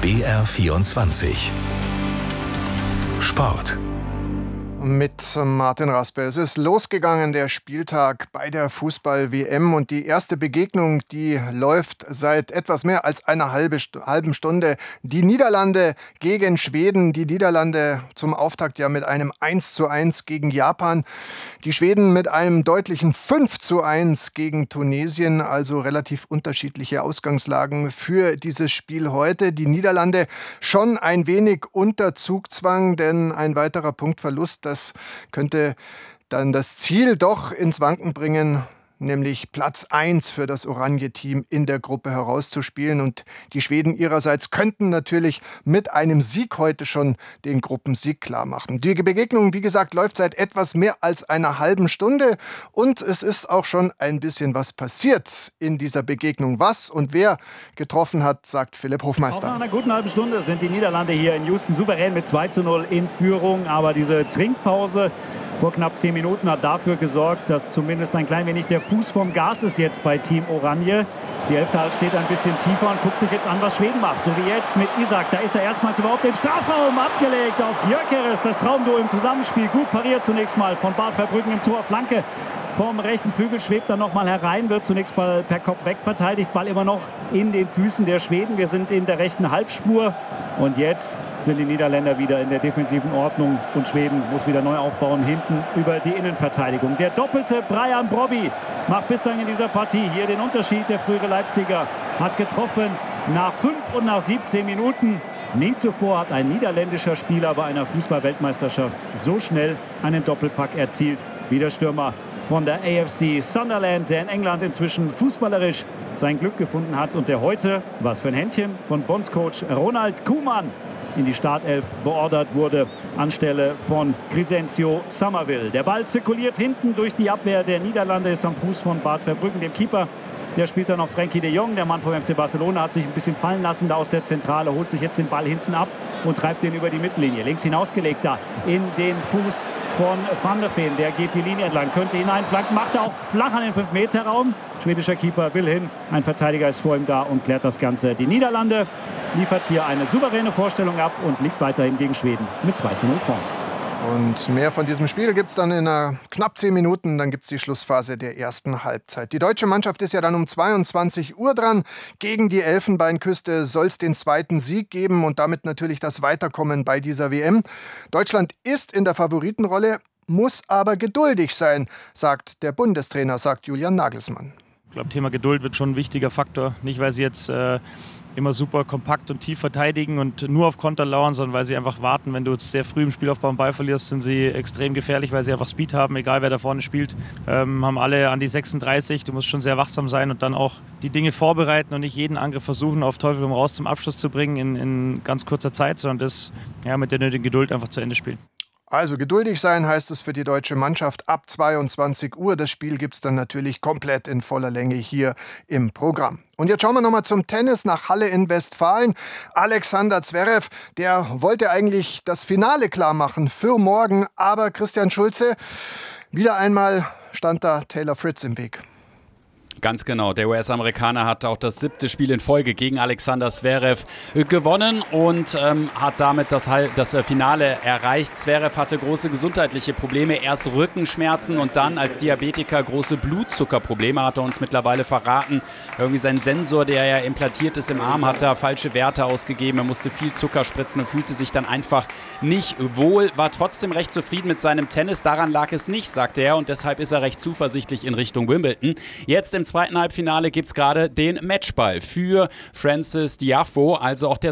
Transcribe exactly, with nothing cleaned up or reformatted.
B R vierundzwanzig Sport. Mit Martin Raspe. Es ist losgegangen, der Spieltag bei der Fußball-W M, und die erste Begegnung, die läuft seit etwas mehr als einer halbe, halben Stunde. Die Niederlande gegen Schweden. Die Niederlande zum Auftakt ja mit einem eins zu eins gegen Japan. Die Schweden mit einem deutlichen fünf zu eins gegen Tunesien. Also relativ unterschiedliche Ausgangslagen für dieses Spiel heute. Die Niederlande schon ein wenig unter Zugzwang, denn ein weiterer Punktverlust, das könnte dann das Ziel doch ins Wanken bringen, nämlich Platz eins für das Oranje-Team in der Gruppe herauszuspielen. Und die Schweden ihrerseits könnten natürlich mit einem Sieg heute schon den Gruppensieg klar machen. Die Begegnung, wie gesagt, läuft seit etwas mehr als einer halben Stunde. Und es ist auch schon ein bisschen was passiert in dieser Begegnung. Was und wer getroffen hat, sagt Philipp Hofmeister. Nach einer guten halben Stunde sind die Niederlande hier in Houston souverän mit zwei zu null in Führung. Aber diese Trinkpause vor knapp zehn Minuten hat dafür gesorgt, dass zumindest ein klein wenig der Fuß vom Gas ist jetzt bei Team Oranje. Die Hälfte halt steht ein bisschen tiefer und guckt sich jetzt an, was Schweden macht. So wie jetzt mit Isak. Da ist er erstmals überhaupt den Strafraum abgelegt auf Gyökeres. Das Traumduo im Zusammenspiel. Gut pariert zunächst mal von Bad Saarbrücken im Tor. Flanke vom rechten Flügel, schwebt dann noch mal herein, wird zunächst mal per Kopf wegverteidigt. Ball immer noch in den Füßen der Schweden. Wir sind in der rechten Halbspur. Und jetzt sind die Niederländer wieder in der defensiven Ordnung. Und Schweden muss wieder neu aufbauen, hinten über die Innenverteidigung. Der doppelte Brian Brobby macht bislang in dieser Partie hier den Unterschied. Der frühere Leipziger hat getroffen nach fünf und nach siebzehn Minuten. Nie zuvor hat ein niederländischer Spieler bei einer Fußball-Weltmeisterschaft so schnell einen Doppelpack erzielt wie der Stürmer von der A F C Sunderland, der in England inzwischen fußballerisch sein Glück gefunden hat und der heute, was für ein Händchen, von Bondscoach Ronald Koeman in die Startelf beordert wurde, anstelle von Crescencio Summerville. Der Ball zirkuliert hinten durch die Abwehr der Niederlande, ist am Fuß von Bart Verbruggen, dem Keeper. Der spielt dann noch Frenkie de Jong, der Mann vom F C Barcelona, hat sich ein bisschen fallen lassen da aus der Zentrale, holt sich jetzt den Ball hinten ab und treibt den über die Mittellinie. Links hinausgelegt da in den Fuß von Van der Veen. Der geht die Linie entlang, könnte hineinflanken, macht er auch flach an den fünf Meter Raum. Schwedischer Keeper will hin, ein Verteidiger ist vor ihm da und klärt das Ganze. Die Niederlande liefert hier eine souveräne Vorstellung ab und liegt weiterhin gegen Schweden mit zwei zu null vorn. Und mehr von diesem Spiel gibt es dann in einer knapp zehn Minuten. Dann gibt es die Schlussphase der ersten Halbzeit. Die deutsche Mannschaft ist ja dann um zweiundzwanzig Uhr dran. Gegen die Elfenbeinküste soll es den zweiten Sieg geben und damit natürlich das Weiterkommen bei dieser W M. Deutschland ist in der Favoritenrolle, muss aber geduldig sein, sagt der Bundestrainer, sagt Julian Nagelsmann. Ich glaube, Thema Geduld wird schon ein wichtiger Faktor. Nicht, weil sie jetzt äh, immer super kompakt und tief verteidigen und nur auf Konter lauern, sondern weil sie einfach warten. Wenn du jetzt sehr früh im Spielaufbau einen Ball verlierst, sind sie extrem gefährlich, weil sie einfach Speed haben, egal wer da vorne spielt. Ähm, haben alle an die sechsunddreißig. Du musst schon sehr wachsam sein und dann auch die Dinge vorbereiten und nicht jeden Angriff versuchen, auf Teufel komm raus zum Abschluss zu bringen in, in ganz kurzer Zeit, sondern das ja, mit der nötigen Geduld einfach zu Ende spielen. Also geduldig sein heißt es für die deutsche Mannschaft ab zweiundzwanzig Uhr. Das Spiel gibt es dann natürlich komplett in voller Länge hier im Programm. Und jetzt schauen wir nochmal zum Tennis nach Halle in Westfalen. Alexander Zverev, der wollte eigentlich das Finale klar machen für morgen. Aber Christian Schulze, wieder einmal stand da Taylor Fritz im Weg. Ganz genau, der U S-Amerikaner hat auch das siebte Spiel in Folge gegen Alexander Zverev gewonnen und ähm, hat damit das, das Finale erreicht. Zverev hatte große gesundheitliche Probleme, erst Rückenschmerzen und dann als Diabetiker große Blutzuckerprobleme, hat er uns mittlerweile verraten. Irgendwie sein Sensor, der ja implantiert ist im Arm, hat da falsche Werte ausgegeben. Er musste viel Zucker spritzen und fühlte sich dann einfach nicht wohl, war trotzdem recht zufrieden mit seinem Tennis. Daran lag es nicht, sagte er, und deshalb ist er recht zuversichtlich in Richtung Wimbledon. Jetzt im zweiten Halbfinale gibt es gerade den Matchball für Frances Tiafoe, also auch der